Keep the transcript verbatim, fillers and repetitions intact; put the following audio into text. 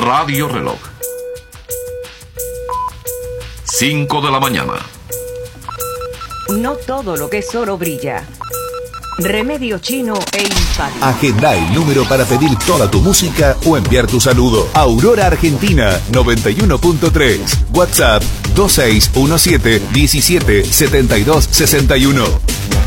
Radio Reloj. cinco de la mañana. No todo lo que es oro brilla. Remedio chino e infalible. Agenda el número para pedir toda tu música o enviar tu saludo. Aurora Argentina noventa y uno punto tres. WhatsApp dos seis uno siete, diecisiete, setenta y dos, sesenta y uno.